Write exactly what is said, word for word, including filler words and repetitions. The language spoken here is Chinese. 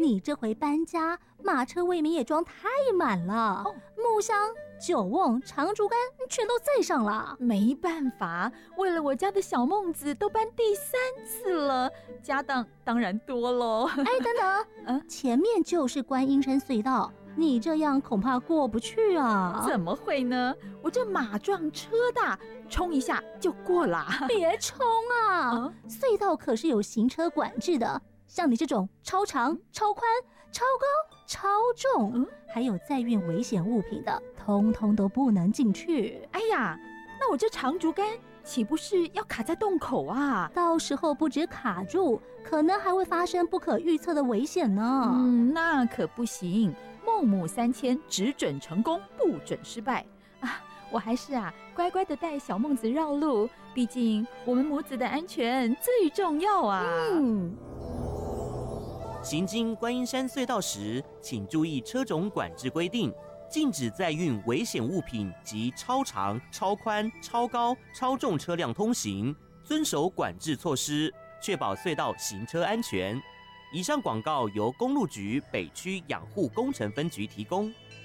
你这回搬家，马车未免也装太满了，哦、木箱、酒瓮、长竹竿全都载上了。 没办法，为了我家的小孟子，都搬第三次了，家当当然多喽。 哎，等等，嗯，前面就是观音山隧道。你这样恐怕过不去啊！ 怎么会呢？我这马壮车大，冲一下就过了。 别冲啊！嗯、隧道可是有行车管制的，像你这种超长、超宽、超高、超重，嗯、还有载运危险物品的，通通都不能进去。 哎呀，那我这长竹竿岂不是要卡在洞口啊？ 到时候不止卡住，可能还会发生不可预测的危险呢。 嗯，那可不行。孟母三迁，只准成功，不准失败啊！我还是啊，乖乖的带小孟子绕路，毕竟我们母子的安全最重要啊。 嗯。 行经观音山隧道时，请注意车种管制规定，禁止载运危险物品及超长、超宽、超高、超重车辆通行，遵守管制措施，确保隧道行车安全。以上广告由公路局北区养护工程分局提供。